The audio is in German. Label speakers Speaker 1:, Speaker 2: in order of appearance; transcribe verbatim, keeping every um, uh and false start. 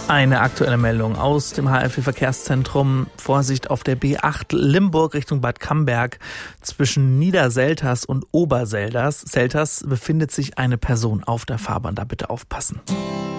Speaker 1: Eine aktuelle Meldung aus dem H F V-Verkehrszentrum. Vorsicht auf der B acht Limburg Richtung Bad Camberg. Zwischen Niederselters und Oberselters Selters befindet sich eine Person auf der Fahrbahn. Da bitte aufpassen.